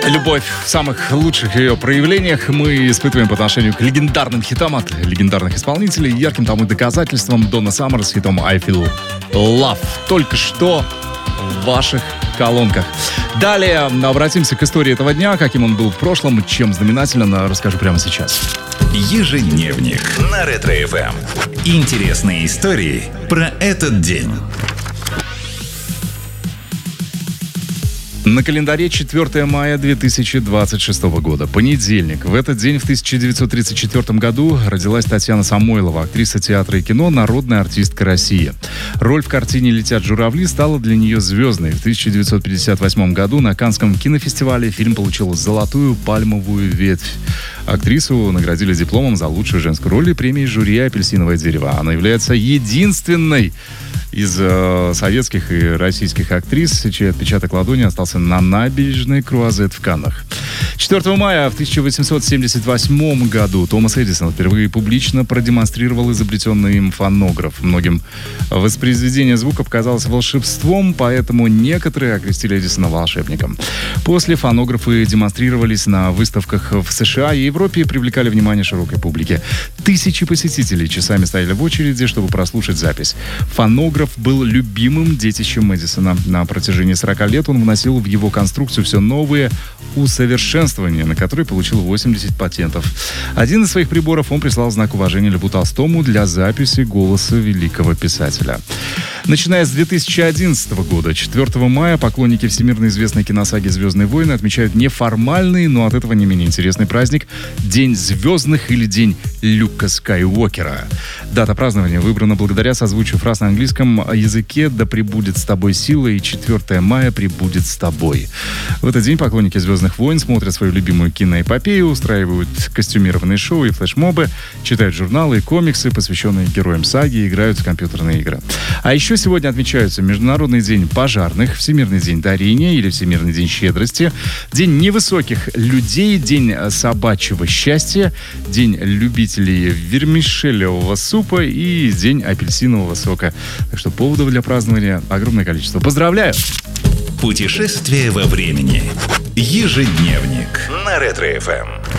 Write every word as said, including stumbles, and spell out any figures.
Любовь в самых лучших ее проявлениях мы испытываем по отношению к легендарным хитам от легендарных исполнителей. Ярким тому доказательством Донна Саммер с хитом «I Feel Love». Только что в ваших колонках. Далее обратимся к истории этого дня, каким он был в прошлом, чем знаменателен, расскажу прямо сейчас. Ежедневник на Ретро-эф эм. Интересные истории про этот день. На календаре четвёртое мая две тысячи двадцать шестого года, понедельник. В этот день, в тысяча девятьсот тридцать четвёртом году, родилась Татьяна Самойлова, актриса театра и кино, народная артистка России. Роль в картине «Летят журавли» стала для нее звездной. В тысяча девятьсот пятьдесят восьмом году на Каннском кинофестивале фильм получил золотую пальмовую ветвь. Актрису наградили дипломом за лучшую женскую роль и премией жюри «Апельсиновое дерево». Она является единственной из э, советских и российских актрис, чей отпечаток ладони остался на набережной Круазет в Каннах. четвёртого мая в тысяча восемьсот семьдесят восьмом году Томас Эдисон впервые публично продемонстрировал изобретенный им фонограф. Многим воспроизведение звука показалось волшебством, поэтому некоторые окрестили Эдисона волшебником. После фонографы демонстрировались на выставках в США и Европе и привлекали внимание широкой публики. Тысячи посетителей часами стояли в очереди, чтобы прослушать запись. Фонограф был любимым детищем Эдисона. На протяжении сорока лет он вносил в его конструкцию все новые усовершенствования, на которые получил восемьдесят патентов. Один из своих приборов он прислал в знак уважения Льву Толстому для записи голоса великого писателя. Начиная с две тысячи одиннадцатого года, четвёртого мая, поклонники всемирно известной киносаги «Звездные войны» отмечают неформальный, но от этого не менее интересный праздник — День звездных или День Люка Скайуокера. Дата празднования выбрана благодаря созвучию фраз на английском языке «Да пребудет с тобой сила» и «четвёртого мая пребудет с тобой». В этот день поклонники «Звездных войн» смотрят свою любимую киноэпопею, устраивают костюмированные шоу и флешмобы, читают журналы и комиксы, посвященные героям саги, и играют в компьютерные игры. А еще сегодня отмечаются Международный день пожарных, Всемирный день дарения или Всемирный день щедрости, День невысоких людей, День собачьего счастья, День любителей вермишелевого супа и День апельсинового сока. Так что поводов для празднования огромное количество. Поздравляю! Путешествие во времени. Ежедневник на Ретро-эф эм.